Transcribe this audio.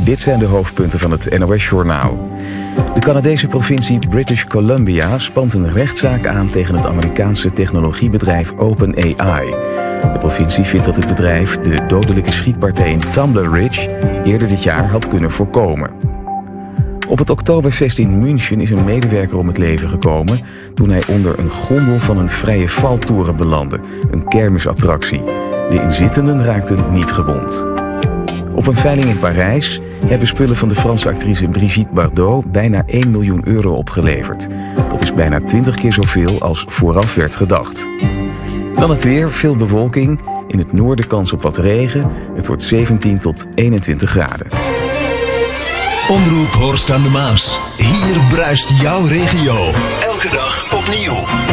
Dit zijn de hoofdpunten van het NOS-journaal. De Canadese provincie British Columbia spant een rechtszaak aan tegen het Amerikaanse technologiebedrijf OpenAI. De provincie vindt dat het bedrijf de dodelijke schietpartij in Tumbler Ridge eerder dit jaar had kunnen voorkomen. Op het Oktoberfest in München is een medewerker om het leven gekomen toen hij onder een gondel van een vrije valtoren belandde, een kermisattractie. De inzittenden raakten niet gewond. Op een veiling in Parijs hebben spullen van de Franse actrice Brigitte Bardot bijna 1 miljoen euro opgeleverd. Dat is bijna 20 keer zoveel als vooraf werd gedacht. Dan het weer, veel bewolking, in het noorden kans op wat regen. Het wordt 17 tot 21 graden. Omroep Horst aan de Maas. Hier bruist jouw regio. Elke dag opnieuw.